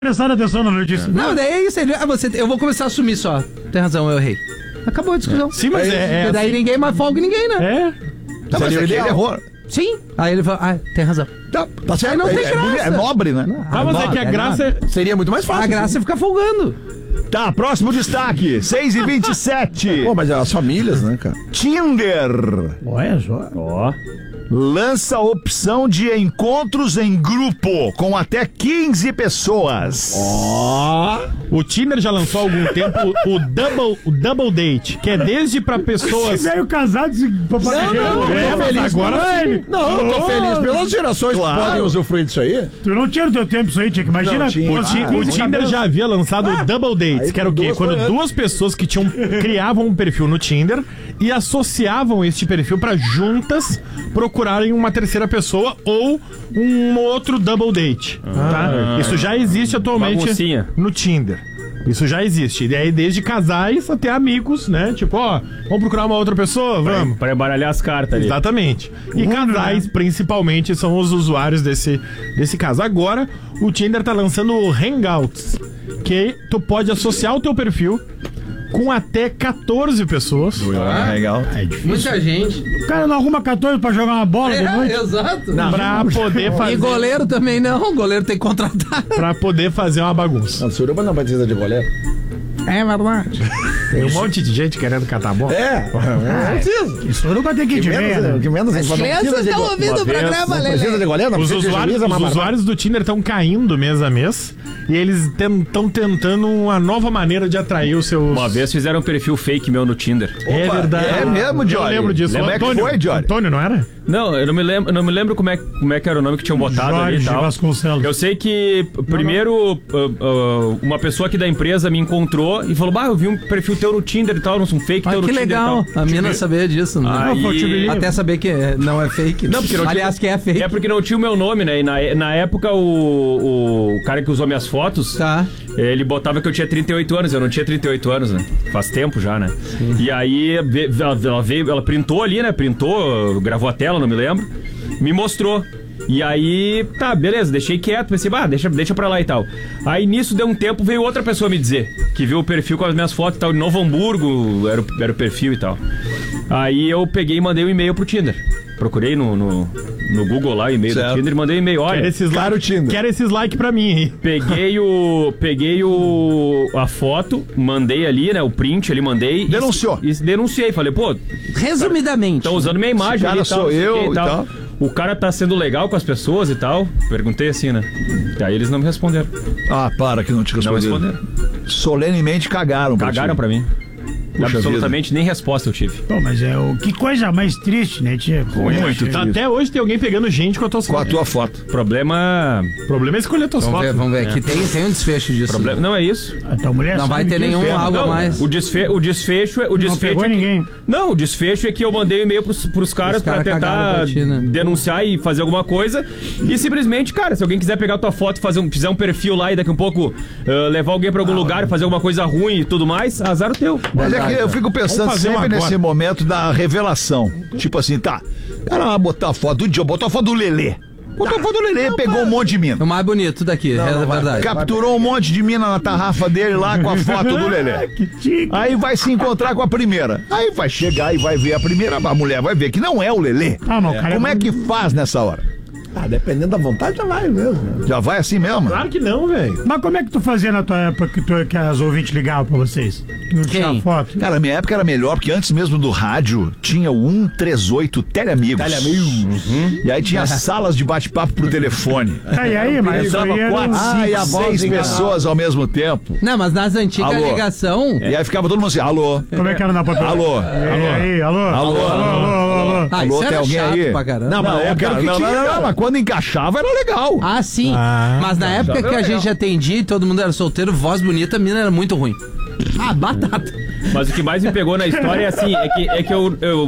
Prestando atenção na notícia. Não, daí é isso. Eu vou começar a assumir só. Tem razão, eu errei. Acabou a discussão. Sim, mas E daí ninguém mais folga ninguém, né? É. Não, mas ele errou. Sim. Aí ele fala, tem razão. Tá certo. Aí não tem graça. É nobre, né? Tá, mas é que a graça Seria muito mais fácil. A graça é ficar folgando. Tá, próximo destaque. 6h27. Pô, mas é as famílias, né, cara? Tinder Olha só. Ó. lança a opção de encontros em grupo com até 15 pessoas. O Tinder já lançou há algum tempo o Double Date, que é desde pra pessoas... Esse velho casado, passageiro. Tô feliz agora ele. Não, eu tô feliz pelas gerações que podem usufruir disso aí. Tu não tinha no teu tempo isso aí, tinha que imaginar. Não, tinha. O Tinder já havia lançado o Double Dates, que era o quê? Quando duas pessoas que criavam um perfil no Tinder e associavam este perfil pra juntas procurarem uma terceira pessoa ou um outro Double Date. Tá? Isso já existe atualmente Baguncinha. no Tinder. Isso já existe. E aí, desde casais até amigos, né? Tipo, vamos procurar uma outra pessoa? Vamos. Pra embaralhar as cartas ali. Exatamente. E casais, principalmente, são os usuários desse caso. Agora, o Tinder tá lançando o Hangouts, que tu pode associar o teu perfil com até 14 pessoas. Legal. É difícil. Muita gente. O cara não arruma 14 pra jogar uma bola de noite. Exato. Pra poder fazer. E goleiro também não. O goleiro tem que contratar. Pra poder fazer uma bagunça. Não, Suruba não precisa de goleiro. É verdade. Tem um monte de gente querendo catar a bola. Não precisa. Isso nunca tem que ir de meia, né? Que menos As crianças estão ouvindo o programa, Não precisa de Lelê. goleiro, não Os precisa de juíza, os mamar. usuários do Tinder estão caindo mês a mês e eles estão tentando uma nova maneira de atrair os seus... Uma vez fizeram um perfil fake meu no Tinder. É verdade. É mesmo, Johnny? Eu lembro disso. Como é que foi, Johnny? Antônio, não era? Não, eu não me lembro como é que era o nome que tinham botado ali e Jorge tal. Vasconcelos. Eu sei que primeiro uma pessoa aqui da empresa me encontrou e falou: eu vi um perfil teu no Tinder e tal, um fake teu no Que Tinder legal. e tal. A mina sabia disso, né? Aí- Até saber que não é fake. Não, porque não tinha- Aliás, que é fake. É porque não tinha o meu nome, né? E na época o cara que usou minhas fotos, Tá. ele botava que eu tinha 38 anos, eu não tinha 38 anos, né? Faz tempo já, né? E aí ela printou ali, né? Printou, gravou a tela, não me lembro. Me mostrou. E aí, tá, beleza, deixei quieto, pensei, deixa pra lá e tal. Aí nisso deu um tempo, veio outra pessoa me dizer que viu o perfil com as minhas fotos e tal, de Novo Hamburgo, era o perfil e tal. Aí eu peguei e mandei um e-mail pro Tinder. Procurei no Google lá o e-mail do Tinder e mandei um e-mail. Olha, Quero esses like pra mim, hein? peguei a foto, mandei ali, né, o print ali, mandei. Denunciou. E denunciei, falei, pô, Resumidamente. estão usando minha imagem Esse cara ali e tal. sou não sei o eu quê e tal. O cara tá sendo legal com as pessoas e tal. Perguntei assim, né? Aí eles não me responderam. Para que não te Não responderam. responderam. Solenemente cagaram. Cagaram pra mim. Puxa Absolutamente nem resposta eu tive. Pô, mas que coisa mais triste, né, tia? Muito Tá, triste. até hoje tem alguém pegando gente com a tua Com a tua foto. Problema. O problema é escolher tuas fotos. Vamos ver. Aqui tem um desfecho disso. Não é isso. A tua mulher Não sabe vai ter que nenhum inferno. algo a mais. O desfecho é. O Não desfecho pegou é que, ninguém. Não, o desfecho é que eu mandei um e-mail pros caras Os pra caras cagaram tentar pra ti, né? denunciar e fazer alguma coisa. E simplesmente, cara, se alguém quiser pegar tua foto e fizer um perfil lá e daqui a um pouco levar alguém pra algum lugar e fazer alguma coisa ruim e tudo mais, azar o teu. Mas é que eu fico pensando Vamos fazer sempre uma nesse agora. momento da revelação. Tipo assim, tá. O cara vai botar a foto do Diogo, botou a foto do Lelê. Botou a foto do Lelê, pegou um monte de mina. O mais bonito daqui, é verdade. Capturou um monte de mina na tarrafa dele lá com a foto do Lelê. Que tica. Aí vai se encontrar com a primeira. Aí vai chegar e vai ver a primeira, a mulher vai ver que não é o Lelê. Ah, não, cara. Como é que faz nessa hora? Dependendo da vontade, já vai mesmo. Né? Já vai assim mesmo? Claro que não, velho. Mas como é que tu fazia na tua época que as ouvintes ligavam pra vocês? Que não tinha Quem? foto? Cara, minha época era melhor, porque antes mesmo do rádio tinha o 138 Teleamigos. E aí tinha salas de bate-papo pro telefone. E aí, mas isso Entrava aí era 4, um- 5, a voz 6 enganava. pessoas ao mesmo tempo. Não, mas nas antigas Alô? ligação... E aí ficava todo mundo assim, alô, Como é que era na papel? alô, Aí, alô? Alô? Alô? Ah, alô, isso tem era alguém chato aí? pra caramba. Não, mas mas quando encaixava era legal. Ah, sim. Mas na época que a gente atendia e todo mundo era solteiro, voz bonita, a mina era muito ruim. Ah, batata. Mas o que mais me pegou na história é assim, é que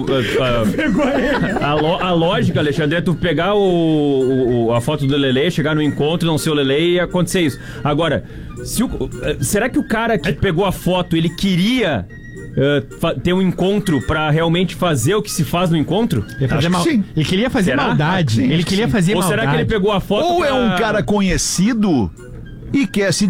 a lógica, Alexandre, é tu pegar a foto do Lelê, chegar no encontro, não ser o Lelê e acontecer isso. Agora, será que o cara que pegou a foto, ele queria ter um encontro pra realmente fazer o que se faz no encontro? Acho que sim. Ele queria fazer Será? maldade. Sim, ele queria fazer Ou maldade. será que ele pegou a foto Ou é um cara conhecido e quer se